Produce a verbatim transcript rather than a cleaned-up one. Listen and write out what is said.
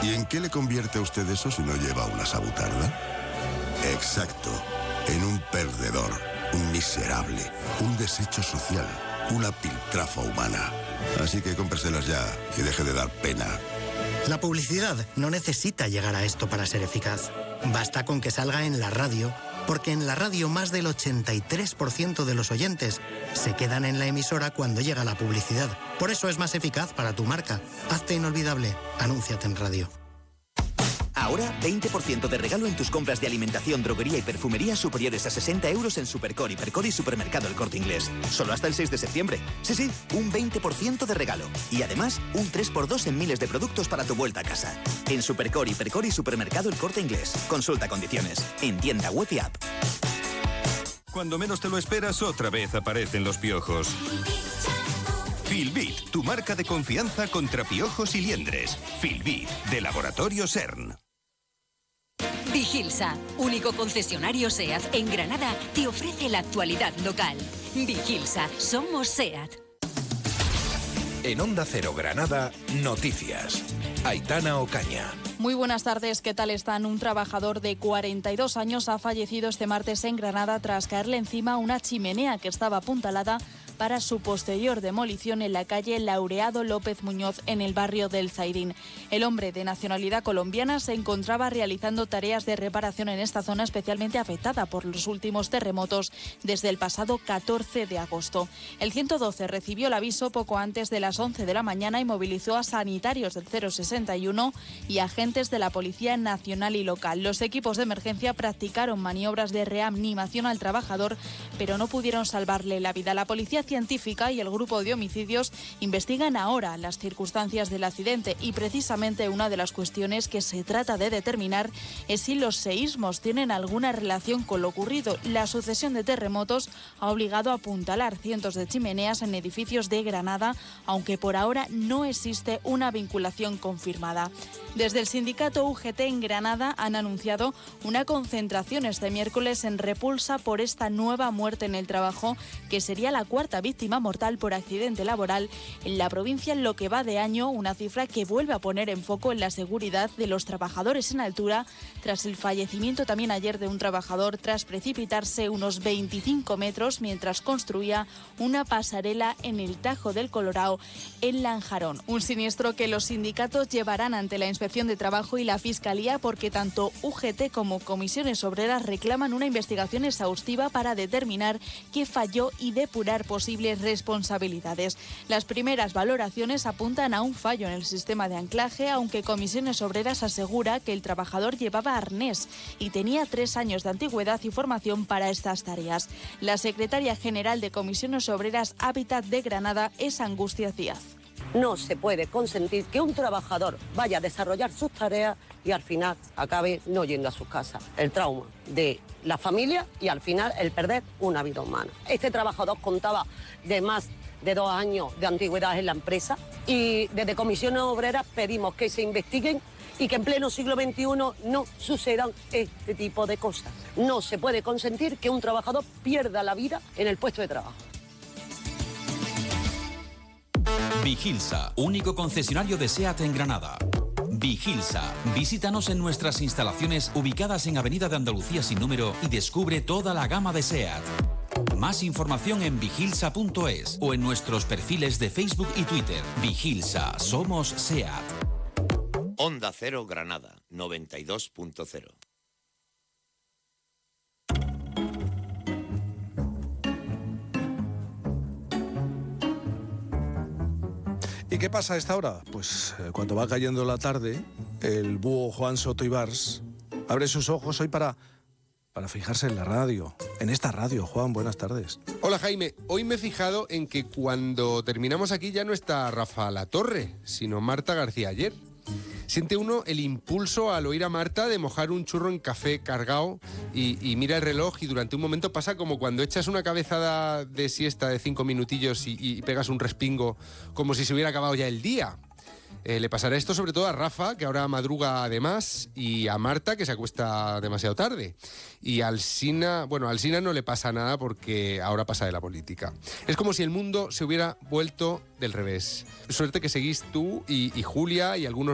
¿Y en qué le convierte a usted eso si no lleva una sabutarda? Exacto, en un perdedor, un miserable, un desecho social, una piltrafa humana. Así que cómpreselas ya y deje de dar pena. La publicidad no necesita llegar a esto para ser eficaz. Basta con que salga en la radio, porque en la radio más del ochenta y tres por ciento de los oyentes se quedan en la emisora cuando llega la publicidad. Por eso es más eficaz para tu marca. Hazte inolvidable. Anúnciate en radio. Ahora, veinte por ciento de regalo en tus compras de alimentación, droguería y perfumería superiores a sesenta euros en Supercore, Hipercore y Supermercado El Corte Inglés. Solo hasta el seis de septiembre. Sí, sí, un veinte por ciento de regalo. Y además, un tres por dos en miles de productos para tu vuelta a casa. En Supercore, Hipercore y Supermercado El Corte Inglés. Consulta condiciones. En tienda web y app. Cuando menos te lo esperas, otra vez aparecen los piojos. Filbit, tu marca de confianza contra piojos y liendres. Filbit, de Laboratorio SERN. Vigilsa, único concesionario SEAT en Granada, te ofrece la actualidad local. Vigilsa, somos SEAT. En Onda Cero Granada, noticias. Aitana Ocaña. Muy buenas tardes, ¿qué tal están? Un trabajador de cuarenta y dos años ha fallecido este martes en Granada tras caerle encima una chimenea que estaba apuntalada para su posterior demolición en la calle Laureado López Muñoz, en el barrio del Zaidín. El hombre, de nacionalidad colombiana, se encontraba realizando tareas de reparación en esta zona especialmente afectada por los últimos terremotos desde el pasado catorce de agosto. El ciento doce recibió el aviso poco antes de las once de la mañana y movilizó a sanitarios del cero sesenta y uno y agentes de la Policía Nacional y Local. Los equipos de emergencia practicaron maniobras de reanimación al trabajador, pero no pudieron salvarle la vida. La policía científica y el grupo de homicidios investigan ahora las circunstancias del accidente y precisamente una de las cuestiones que se trata de determinar es si los seísmos tienen alguna relación con lo ocurrido. La sucesión de terremotos ha obligado a apuntalar cientos de chimeneas en edificios de Granada, aunque por ahora no existe una vinculación confirmada. Desde el sindicato U G T en Granada han anunciado una concentración este miércoles en repulsa por esta nueva muerte en el trabajo, que sería la cuarta víctima mortal por accidente laboral en la provincia en lo que va de año, una cifra que vuelve a poner en foco en la seguridad de los trabajadores en altura, tras el fallecimiento también ayer de un trabajador tras precipitarse unos veinticinco metros mientras construía una pasarela en el Tajo del Colorao, en Lanjarón. Un siniestro que los sindicatos llevarán ante la Inspección de Trabajo y la Fiscalía, porque tanto U G T como comisiones obreras reclaman una investigación exhaustiva para determinar qué falló y depurar posibles responsabilidades. Las primeras valoraciones apuntan a un fallo en el sistema de anclaje, aunque comisiones obreras asegura que el trabajador llevaba arnés y tenía tres años de antigüedad y formación para estas tareas. La secretaria general de Comisiones Obreras Hábitat de Granada es Angustia Díaz. No se puede consentir que un trabajador vaya a desarrollar sus tareas y al final acabe no yendo a sus casas. El trauma de la familia y al final el perder una vida humana. Este trabajador contaba de más de dos años de antigüedad en la empresa y desde Comisiones Obreras pedimos que se investiguen y que en pleno siglo veintiuno no sucedan este tipo de cosas. No se puede consentir que un trabajador pierda la vida en el puesto de trabajo. Vigilsa, único concesionario de SEAT en Granada. Vigilsa, visítanos en nuestras instalaciones ubicadas en Avenida de Andalucía sin número y descubre toda la gama de SEAT. Más información en vigilsa punto es o en nuestros perfiles de Facebook y Twitter. Vigilsa, somos SEAT. Onda Cero Granada, noventa y dos punto cero. ¿Y qué pasa a esta hora? Pues eh, cuando va cayendo la tarde, el búho Juan Soto Ibars abre sus ojos hoy para, para fijarse en la radio. En esta radio, Juan, buenas tardes. Hola Jaime, hoy me he fijado en que cuando terminamos aquí ya no está Rafa Latorre, sino Marta García Ayer. Siente uno el impulso al oír a Marta de mojar un churro en café cargado y, y mira el reloj y durante un momento pasa como cuando echas una cabezada de siesta de cinco minutillos y, y pegas un respingo como si se hubiera acabado ya el día. Eh, le pasará esto sobre todo a Rafa, que ahora madruga además, y a Marta, que se acuesta demasiado tarde. Y a Alsina, bueno, a Alsina no le pasa nada porque ahora pasa de la política. Es como si el mundo se hubiera vuelto del revés. Suerte que seguís tú y, y Julia y algunos